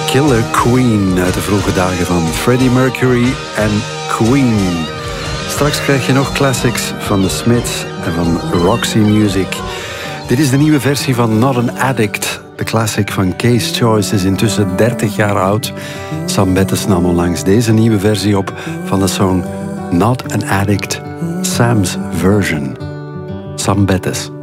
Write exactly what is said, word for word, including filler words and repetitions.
Killer Queen uit de vroege dagen van Freddie Mercury en Queen. Straks krijg je nog classics van The Smiths en van Roxy Music. Dit is de nieuwe versie van Not an Addict. De classic van Case Choice is intussen dertig jaar oud. Sam Bettes nam onlangs deze nieuwe versie op van de song Not an Addict, Sam's version. Sam Bettes.